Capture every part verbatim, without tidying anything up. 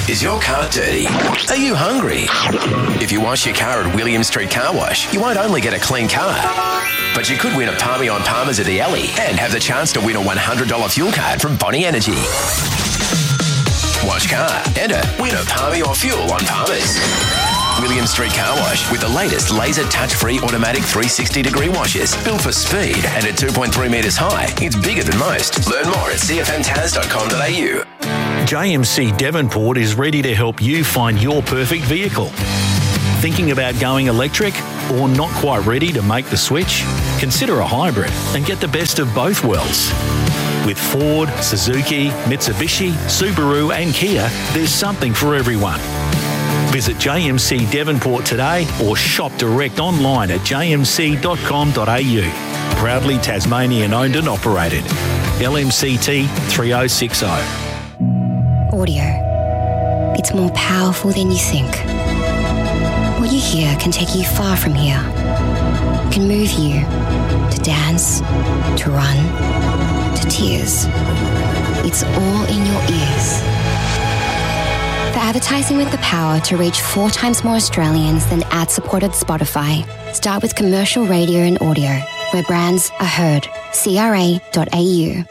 Is your car dirty? Are you hungry? If you wash your car at William Street Car Wash, you won't only get a clean car, but you could win a Palmy on Palmers at the Alley and have the chance to win a one hundred dollars fuel card from Bonnie Energy. Wash car, enter, win a Palmy or fuel on Palmers. William Street Car Wash with the latest laser touch-free automatic three hundred sixty degree washes. Built for speed and at two point three metres high, it's bigger than most. Learn more at c f m taz dot com dot a u. J M C Devonport is ready to help you find your perfect vehicle. Thinking about going electric or not quite ready to make the switch? Consider a hybrid and get the best of both worlds. With Ford, Suzuki, Mitsubishi, Subaru and Kia, there's something for everyone. Visit J M C Devonport today or shop direct online at j m c dot com dot a u. Proudly Tasmanian owned and operated. L M C T three oh six oh. Audio. It's more powerful than you think. What you hear can take you far from here. It can move you to dance, to run, to tears. It's all in your ears. For advertising with the power to reach four times more Australians than ad-supported Spotify, start with commercial radio and audio, where brands are heard. c r a dot a u.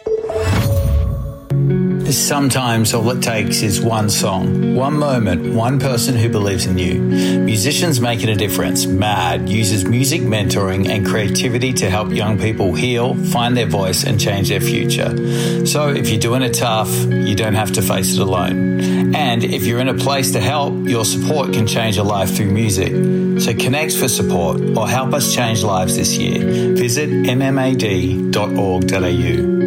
Sometimes all it takes is one song, one moment, one person who believes in you. Musicians Making a Difference, MAD, uses music mentoring and creativity to help young people heal, find their voice and change their future. So if you're doing it tough, you don't have to face it alone. And if you're in a place to help, your support can change a life through music. So connect for support or help us change lives this year. Visit m m a d dot org dot a u.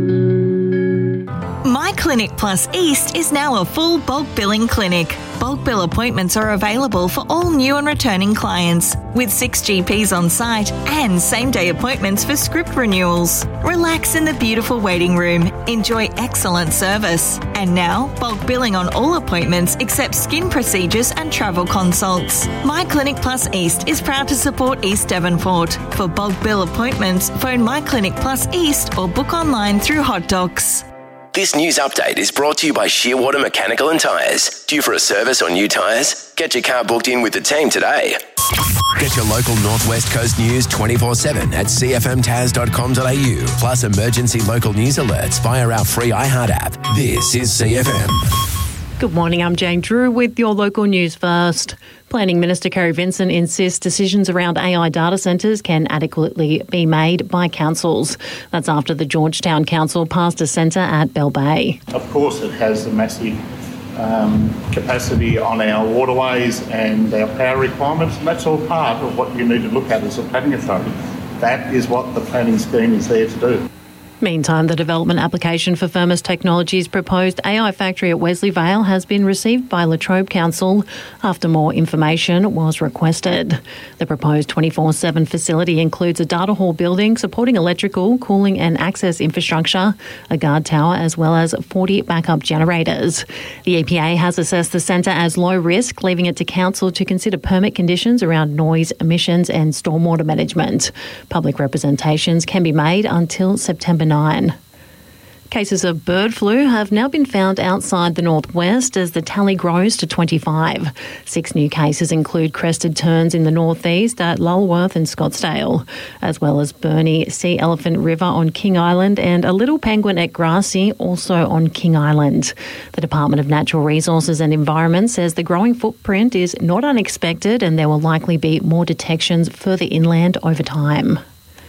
My Clinic Plus East is now a full bulk billing clinic. Bulk bill appointments are available for all new and returning clients, with six G Ps on site and same-day appointments for script renewals. Relax in the beautiful waiting room. Enjoy excellent service. And now, bulk billing on all appointments except skin procedures and travel consults. My Clinic Plus East is proud to support East Devonport. For bulk bill appointments, phone My Clinic Plus East or book online through Hot Docs. This news update is brought to you by Shearwater Mechanical and Tyres. Due for a service or new tyres? Get your car booked in with the team today. Get your local Northwest Coast news twenty-four seven at c f m taz dot com dot a u, plus emergency local news alerts via our free iHeart app. This is C F M. Good morning, I'm Jane Drew with your local news first. Planning Minister Kerry Vincent insists decisions around A I data centres can adequately be made by councils. That's after the Georgetown Council passed a centre at Bell Bay. Of course it has a massive um, capacity on our waterways and our power requirements, and that's all part of what you need to look at as a planning authority. That is what the planning scheme is there to do. Meantime, the development application for Firmus Technologies' proposed A I factory at Wesley Vale has been received by Latrobe Council after more information was requested. The proposed twenty-four seven facility includes a data hall building supporting electrical, cooling and access infrastructure, a guard tower as well as forty backup generators. The E P A has assessed the centre as low risk, leaving it to Council to consider permit conditions around noise, emissions and stormwater management. Public representations can be made until September ninth. Cases of bird flu have now been found outside the northwest as the tally grows to twenty-five. Six new cases include crested terns in the northeast at Lulworth and Scottsdale, as well as Burnie Sea Elephant River on King Island and a little penguin at Grassy, also on King Island. The Department of Natural Resources and Environment says the growing footprint is not unexpected and there will likely be more detections further inland over time.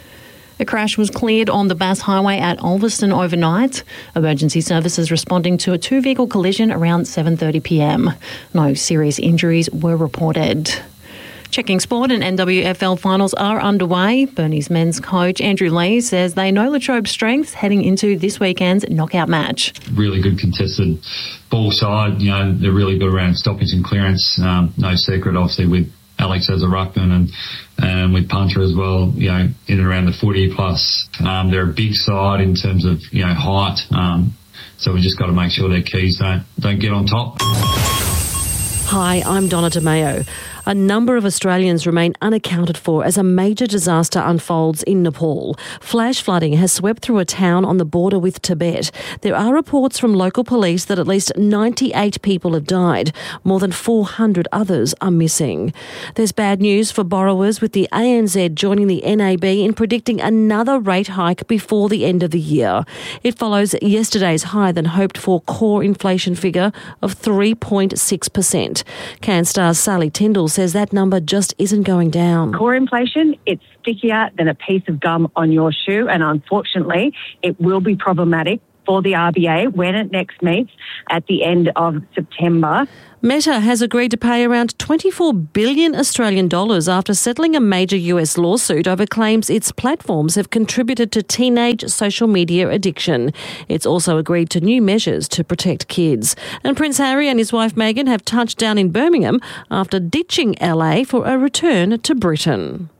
A crash was cleared on the Bass Highway at Ulverston overnight. Emergency services responding to a two-vehicle collision around seven thirty p m. No serious injuries were reported. Checking sport and N W F L finals are underway. Burnie's men's coach Andrew Lee says they know Latrobe's strengths heading into this weekend's knockout match. Really good contested ball side. You know, they're really good around stoppage and clearance. Um, no secret, obviously, with Alex as a ruckman and um, with punter as well, you know, in and around the forty plus. Um, they're a big side in terms of, you know, height. Um, so we just got to make sure their keys don't, don't get on top. Hi, I'm Donna DeMeo. A number of Australians remain unaccounted for as a major disaster unfolds in Nepal. Flash flooding has swept through a town on the border with Tibet. There are reports from local police that at least ninety-eight people have died. More than four hundred others are missing. There's bad news for borrowers, with the A N Z joining the N A B in predicting another rate hike before the end of the year. It follows yesterday's higher than hoped for core inflation figure of three point six percent. CanStar's Sally Tyndall says that number just isn't going down. Core inflation, it's stickier than a piece of gum on your shoe, and unfortunately it will be problematic for the R B A when it next meets at the end of September. Meta has agreed to pay around twenty-four billion Australian dollars after settling a major U S lawsuit over claims its platforms have contributed to teenage social media addiction. It's also agreed to new measures to protect kids. And Prince Harry and his wife Meghan have touched down in Birmingham after ditching L A for a return to Britain.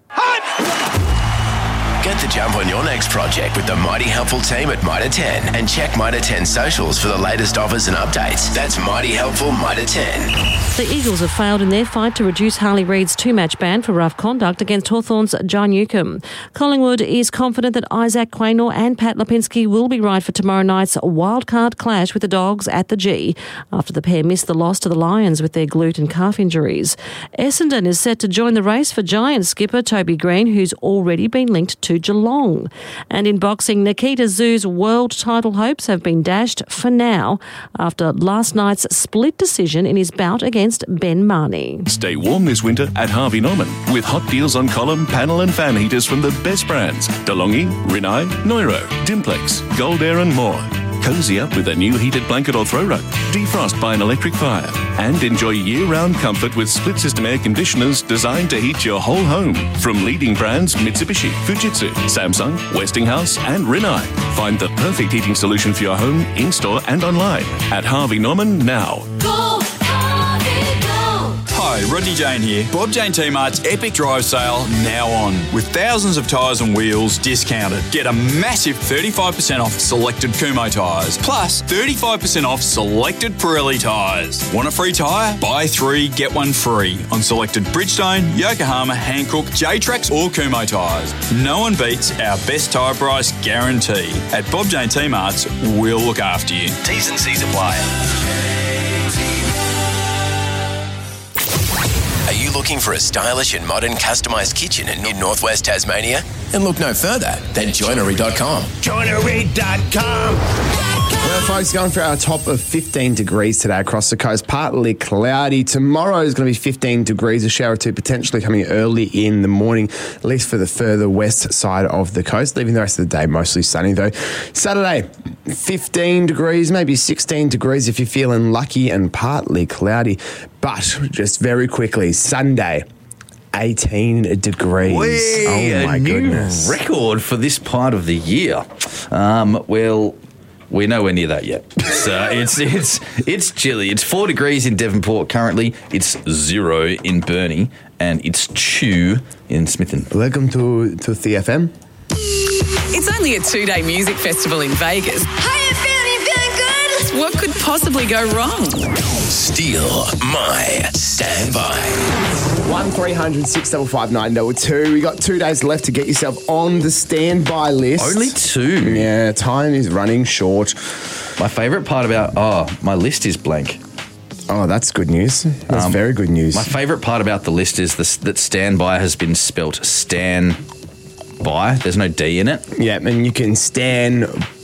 Get the jump on your next project with the Mighty Helpful team at Mitre ten and check Mitre ten socials for the latest offers and updates. That's Mighty Helpful Mitre ten. The Eagles have failed in their fight to reduce Harley Reid's two-match ban for rough conduct against Hawthorn's John Newcombe. Collingwood is confident that Isaac Quaynor and Pat Lipinski will be right for tomorrow night's wildcard clash with the Dogs at the G, after the pair missed the loss to the Lions with their glute and calf injuries. Essendon is set to join the race for Giants skipper Toby Green, who's already been linked to Geelong. And in boxing, Nikita Zhu's world title hopes have been dashed for now after last night's split decision in his bout against Ben Marnie. Stay warm this winter at Harvey Norman with hot deals on column, panel and fan heaters from the best brands: DeLonghi, Rinnai, Neuro, Dimplex, Gold Air and more. Cozy up with a new heated blanket or throw rug. Defrost by an electric fire. And enjoy year-round comfort with split-system air conditioners designed to heat your whole home. From leading brands Mitsubishi, Fujitsu, Samsung, Westinghouse and Rinnai. Find the perfect heating solution for your home, in-store and online at Harvey Norman now. Go, Harvey, go! Hi, Rodney Jane here. Bob Jane T-Mart's Epic Drive Sale now on, with thousands of tyres and wheels discounted. Get a massive thirty-five percent off selected Kumho tyres, plus thirty-five percent off selected Pirelli tyres. Want a free tyre? Buy three, get one free on selected Bridgestone, Yokohama, Hankook, J-Trax or Kumho tyres. No one beats our best tyre price guarantee. At Bob Jane T-Mart's, we'll look after you. T's and C's apply. Are you looking for a stylish and modern customised kitchen in mid-northwest Tasmania? Then look no further than joinery dot com. joinery dot com. Well, folks, going for our top of fifteen degrees today across the coast. Partly cloudy. Tomorrow is going to be fifteen degrees. A shower or two potentially coming early in the morning, at least for the further west side of the coast. Leaving the rest of the day mostly sunny, though. Saturday, fifteen degrees, maybe sixteen degrees if you're feeling lucky, and partly cloudy. But just very quickly, Sunday, eighteen degrees. Whee, oh, my a new goodness. record for this part of the year. Um, well... We're nowhere near that yet. So it's it's it's chilly. It's four degrees in Devonport currently. It's zero in Burnie, and it's two in Smithin. Welcome to to the F M. It's only a two-day music festival in Vegas. How you feeling? You feeling good? What could possibly go wrong? Steal my standby. One three hundred six five five nine double two. We got two days left to get yourself on the standby list. Only two. Yeah, time is running short. My favourite part about oh, my list is blank. Oh, that's good news. That's um, very good news. My favourite part about the list is this, that standby has been spelt Stan by. There's no D in it. Yeah, and you can stand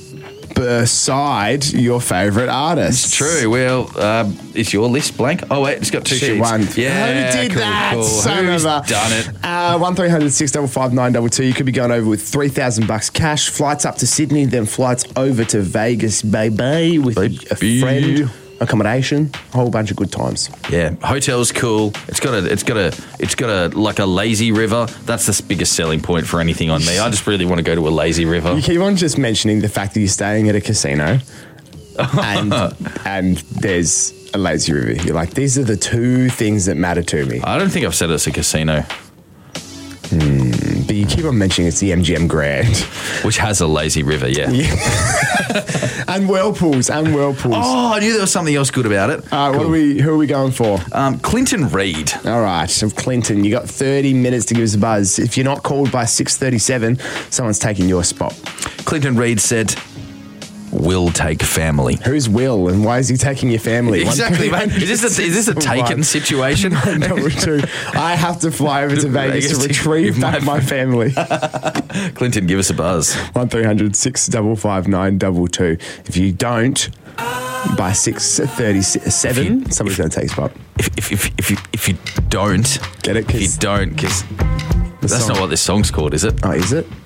beside your favourite artist. It's true. Well, uh, is your list blank? Oh, wait, it's got two she sheets. Won. Yeah, Who did cool, that? Cool. Son Who's of a... done it? Uh, one three hundred six five five nine double two. You could be going over with three thousand bucks cash, flights up to Sydney, then flights over to Vegas, baby, with baby. a friend. Accommodation, a whole bunch of good times. Yeah, hotel's cool. It's got a, it's got a, it's got a like a lazy river. That's the biggest selling point for anything on me. I just really want to go to a lazy river. You keep on just mentioning the fact that you're staying at a casino, and and there's a lazy river. You're like, these are the two things that matter to me. I don't think I've said it's a casino. Hmm, but you keep keep on mentioning it's the M G M Grand. Which has a lazy river, yeah. yeah. and whirlpools, and whirlpools. Oh, I knew there was something else good about it. All right, cool. what are we, who are we going for? Um, Clinton Reid. All right, so Clinton, you got thirty minutes to give us a buzz. If you're not called by six thirty-seven, someone's taking your spot. Clinton Reid said, "Will take family." Who's Will, and why is he taking your family? Exactly, mate. Is this a, is this a taken situation? Number two, I have to fly over to Vegas, Vegas to retrieve back my family. Clinton, give us a buzz. one three hundred six five five nine two two. If you don't, by six thirty-seven, you, somebody's going to take a spot. If, if, if, if, you, if you don't, get it? If you don't, because that's song. Not what this song's called, is it? Oh, is it?